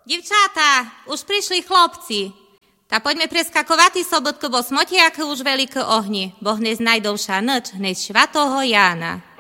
Divčátá, už prišli chlopci. Ta poďme preskakovati sobotko, bo smotiaky už veľké ohni, bo hneď najdovša noč, hneď švatoho Jána.